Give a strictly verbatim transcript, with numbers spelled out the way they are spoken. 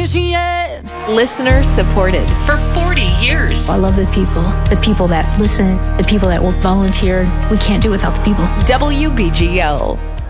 initiate. Listener supported for forty years. I love the people, the people that listen, the people that will volunteer. We can't do it without the people. W B G L.